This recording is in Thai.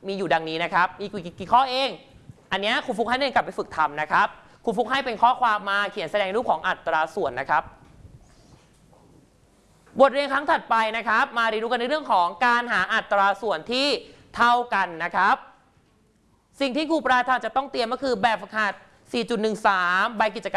มีอยู่ดังนี้นะครับมีกี่ข้อเองอันนี้ครูฟุกให้นักเรียนกลับไปฝึกทำนะครับครูฟุกให้เป็นข้อความมาเขียนแสดงรูปของอัตราส่วนนะครับบทเรียนครั้งถัดไปนะครับมาเรียนรู้กันในเรื่องของการหาอัตราส่วนที่เท่ากันนะครับสิ่งที่ครูประธานจะต้องเตรียมก็คือแบบฝึกหัด 4.13 ใบกิจกรรม